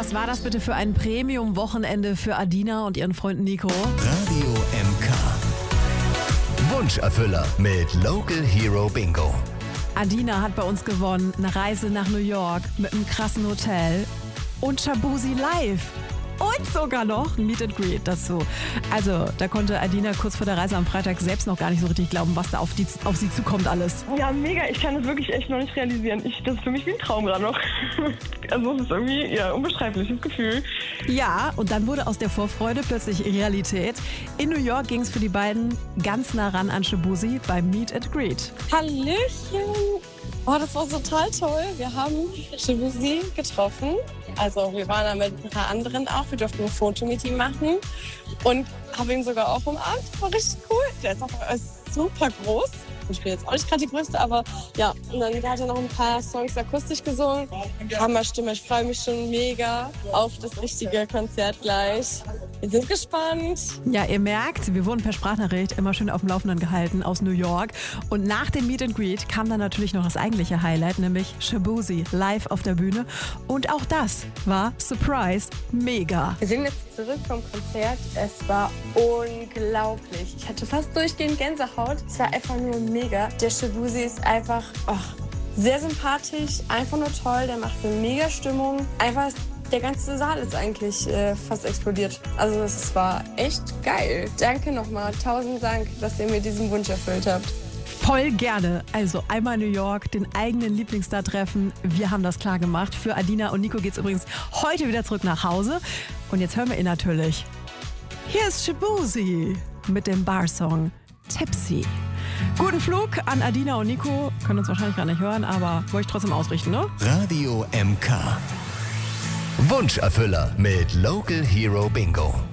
Was war das bitte für ein Premium-Wochenende für Adina und ihren Freund Nico? Radio MK. Wunscherfüller mit Local Hero Bingo. Adina hat bei uns gewonnen, eine Reise nach New York mit einem krassen Hotel und Shaboozey live. Und sogar noch ein Meet and Greet dazu. Also, da konnte Adina kurz vor der Reise am Freitag selbst noch gar nicht so richtig glauben, was da auf sie zukommt alles. Ja, mega. Ich kann das wirklich echt noch nicht realisieren. Das ist für mich wie ein Traum gerade noch. Also, es ist irgendwie, ja, unbeschreibliches Gefühl. Ja, und dann wurde aus der Vorfreude plötzlich Realität. In New York ging es für die beiden ganz nah ran an Shaboozey beim Meet and Greet. Hallöchen! Oh, das war total toll. Wir haben Shaboozey getroffen. Also wir waren da mit ein paar anderen auch. Wir durften ein Foto mit ihm machen und haben ihn sogar auch umarmt. Das war richtig cool. Der ist auch super groß. Ich bin jetzt auch nicht gerade die Größte, aber ja. Und dann hat er noch ein paar Songs akustisch gesungen. Hammerstimme. Ich freue mich schon mega auf das richtige Konzert gleich. Wir sind gespannt. Ja, ihr merkt, wir wurden per Sprachnachricht immer schön auf dem Laufenden gehalten aus New York. Und nach dem Meet and Greet kam dann natürlich noch das eigentliche Highlight, nämlich Shaboozey live auf der Bühne. Und auch das war Surprise mega. Wir sind jetzt zurück vom Konzert. Es war unglaublich. Ich hatte fast durchgehend Gänsehaut. Es war einfach nur mega. Der Shaboozey ist einfach sehr sympathisch, einfach nur toll. Der macht eine mega Stimmung. Einfach der ganze Saal ist eigentlich fast explodiert. Also es war echt geil. Danke nochmal. 1000 Dank, dass ihr mir diesen Wunsch erfüllt habt. Voll gerne. Also einmal New York, den eigenen Lieblingsstar treffen. Wir haben das klar gemacht. Für Adina und Nico geht es übrigens heute wieder zurück nach Hause. Und jetzt hören wir ihn natürlich. Hier ist Shaboozey mit dem Bar-Song Tipsy. Guten Flug an Adina und Nico. Können uns wahrscheinlich gar nicht hören, aber wollte ich trotzdem ausrichten, ne? Radio MK. Wunscherfüller mit Local Hero Bingo.